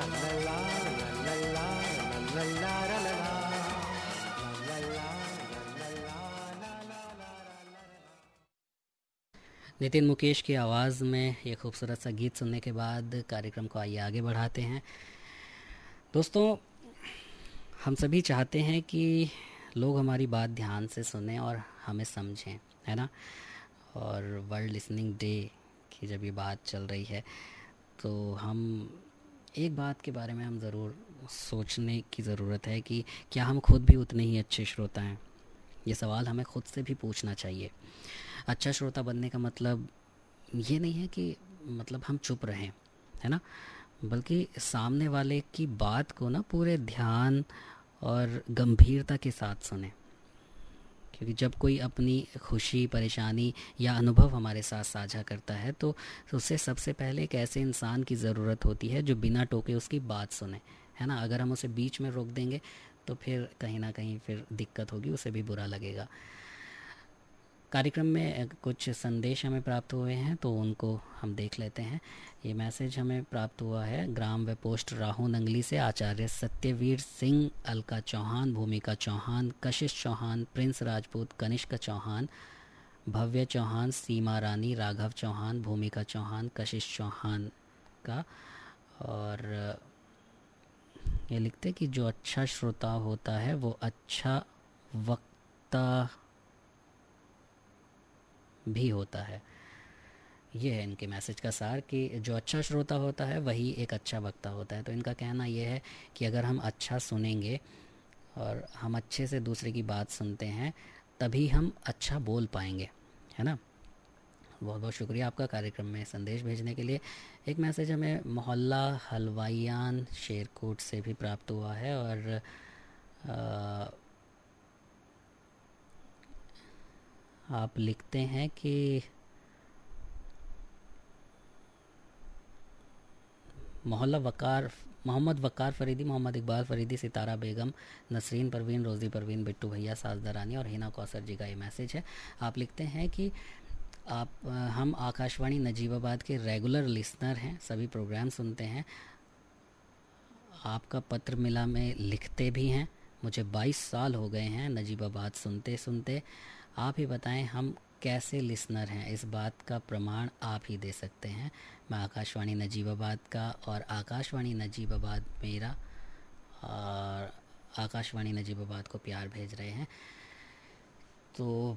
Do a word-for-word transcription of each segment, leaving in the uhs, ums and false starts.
नितिन मुकेश की आवाज़ में ये खूबसूरत सा गीत सुनने के बाद कार्यक्रम को आइए आगे बढ़ाते हैं। दोस्तों, हम सभी चाहते हैं कि लोग हमारी बात ध्यान से सुनें और हमें समझें, है ना। और वर्ल्ड लिसनिंग डे की जब ये बात चल रही है तो हम एक बात के बारे में हम ज़रूर सोचने की ज़रूरत है कि क्या हम खुद भी उतने ही अच्छे श्रोता हैं। ये सवाल हमें खुद से भी पूछना चाहिए। अच्छा श्रोता बनने का मतलब ये नहीं है कि मतलब हम चुप रहें, है ना, बल्कि सामने वाले की बात को ना पूरे ध्यान और गंभीरता के साथ सुने। क्योंकि जब कोई अपनी खुशी, परेशानी या अनुभव हमारे साथ साझा करता है तो उससे सबसे पहले एक ऐसे इंसान की ज़रूरत होती है जो बिना टोके उसकी बात सुने, है ना। अगर हम उसे बीच में रोक देंगे तो फिर कहीं ना कहीं फिर दिक्कत होगी, उसे भी बुरा लगेगा। कार्यक्रम में कुछ संदेश हमें प्राप्त हुए हैं तो उनको हम देख लेते हैं। ये मैसेज हमें प्राप्त हुआ है ग्राम व पोस्ट राहू नंगली से। आचार्य सत्यवीर सिंह, अलका चौहान, भूमिका चौहान, कशिश चौहान, प्रिंस राजपूत, कनिष्क चौहान, भव्य चौहान, सीमा रानी, राघव चौहान, भूमिका चौहान, कशिश चौहान का। और ये लिखते कि जो अच्छा श्रोता होता है वो अच्छा वक्ता भी होता है। ये है इनके मैसेज का सार कि जो अच्छा श्रोता होता है वही एक अच्छा वक्ता होता है। तो इनका कहना ये है कि अगर हम अच्छा सुनेंगे और हम अच्छे से दूसरे की बात सुनते हैं तभी हम अच्छा बोल पाएंगे, है ना। बहुत बहुत शुक्रिया आपका कार्यक्रम में संदेश भेजने के लिए। एक मैसेज हमें मोहल्ला हलवाइयान शेरकोट से भी प्राप्त हुआ है और आ, आप लिखते हैं कि मोहल्ला वकार मोहम्मद वकार फरीदी, मोहम्मद इकबाल फरीदी, सितारा बेगम, नसरीन परवीन, रोज़ी परवीन, बिट्टू भैया, साजदा रानी और हिना कौसर जी का ये मैसेज है। आप लिखते हैं कि आप हम आकाशवाणी नजीबाबाद के रेगुलर लिसनर हैं, सभी प्रोग्राम सुनते हैं, आपका पत्र मिला में लिखते भी हैं। मुझे बाईस साल हो गए हैं नजीबाबाद सुनते सुनते। आप ही बताएं हम कैसे लिसनर हैं, इस बात का प्रमाण आप ही दे सकते हैं। मैं आकाशवाणी नजीबाबाद का और आकाशवाणी नजीबाबाद मेरा और आकाशवाणी नजीबाबाद को प्यार भेज रहे हैं। तो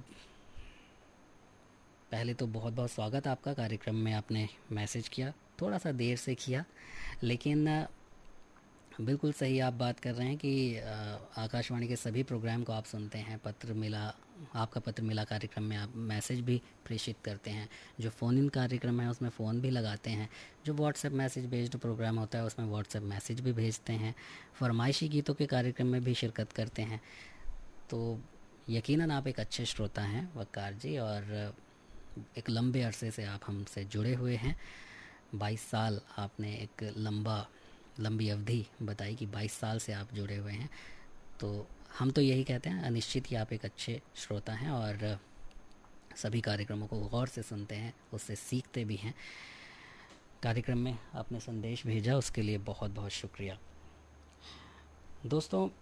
पहले तो बहुत बहुत स्वागत आपका कार्यक्रम में। आपने मैसेज किया, थोड़ा सा देर से किया, लेकिन बिल्कुल सही आप बात कर रहे हैं कि आकाशवाणी के सभी प्रोग्राम को आप सुनते हैं। पत्र मिला, आपका पत्र मिला कार्यक्रम में आप मैसेज भी प्रेषित करते हैं। जो फ़ोन इन कार्यक्रम है उसमें फ़ोन भी लगाते हैं। जो व्हाट्सएप मैसेज बेस्ड प्रोग्राम होता है उसमें व्हाट्सएप मैसेज भी भेजते हैं। फरमाइशी गीतों के कार्यक्रम में भी शिरकत करते हैं। तो यकीनन आप एक अच्छे श्रोता हैं वकार जी, और एक लंबे अरसे से आप हमसे जुड़े हुए हैं। बाईस साल आपने एक लंबा लंबी अवधि बताई कि बाईस साल से आप जुड़े हुए हैं। तो हम तो यही कहते हैं अनिश्चित ही आप एक अच्छे श्रोता हैं और सभी कार्यक्रमों को गौर से सुनते हैं, उससे सीखते भी हैं। कार्यक्रम में आपने संदेश भेजा उसके लिए बहुत बहुत शुक्रिया। दोस्तों,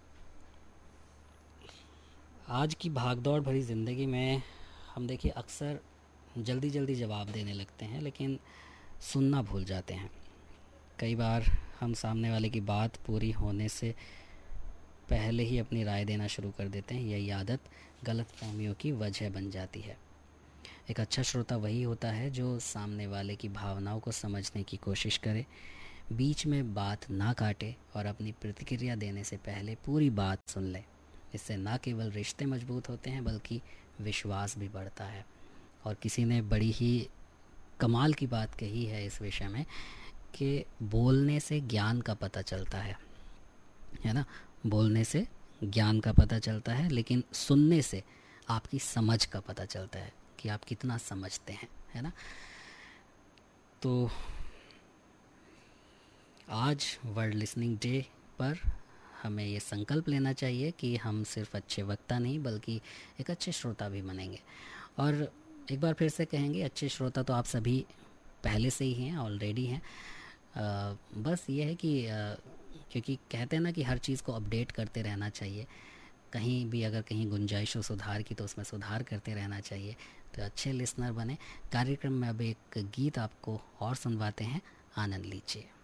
आज की भागदौड़ भरी ज़िंदगी में हम देखिए अक्सर जल्दी जल्दी जवाब देने लगते हैं लेकिन सुनना भूल जाते हैं। कई बार हम सामने वाले की बात पूरी होने से पहले ही अपनी राय देना शुरू कर देते हैं। यही आदत गलतफहमियों की वजह बन जाती है। एक अच्छा श्रोता वही होता है जो सामने वाले की भावनाओं को समझने की कोशिश करे, बीच में बात ना काटे और अपनी प्रतिक्रिया देने से पहले पूरी बात सुन ले। इससे न केवल रिश्ते मजबूत होते हैं बल्कि विश्वास भी बढ़ता है। और किसी ने बड़ी ही कमाल की बात कही है इस विषय में कि बोलने से ज्ञान का पता चलता है, है ना। बोलने से ज्ञान का पता चलता है लेकिन सुनने से आपकी समझ का पता चलता है कि आप कितना समझते हैं, है ना। तो आज वर्ल्ड लिसनिंग डे पर हमें ये संकल्प लेना चाहिए कि हम सिर्फ अच्छे वक्ता नहीं बल्कि एक अच्छे श्रोता भी बनेंगे। और एक बार फिर से कहेंगे, अच्छे श्रोता तो आप सभी पहले से ही हैं, ऑलरेडी हैं। अ, बस ये है कि अ, क्योंकि कहते हैं ना कि हर चीज़ को अपडेट करते रहना चाहिए, कहीं भी अगर कहीं गुंजाइश हो सुधार की तो उसमें सुधार करते रहना चाहिए। तो अच्छे लिसनर बने। कार्यक्रम में अब एक गीत आपको और सुनवाते हैं, आनंद लीजिए।